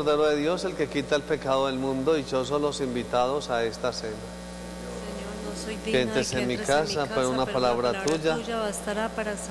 Cordero de Dios, el que quita el pecado del mundo, dichosos los invitados a esta cena. Señor, no soy Que digna de entres que en mi entres en casa, pero una palabra tuya bastará para